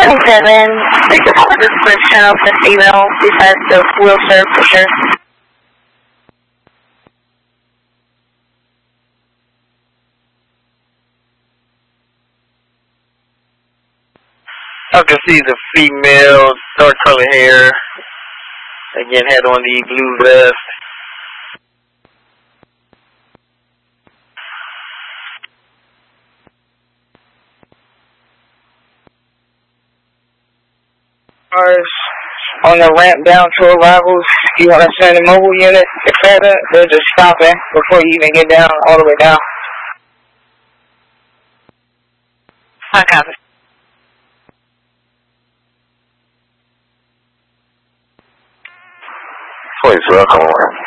7, description of the female besides the wheelchair pusher. I can see the female, dark colored hair. Again, had on the blue vest. On the ramp down to arrivals, you want to send a mobile unit, etc. They're just stopping before you even get down, all the way down. I copy. Please welcome.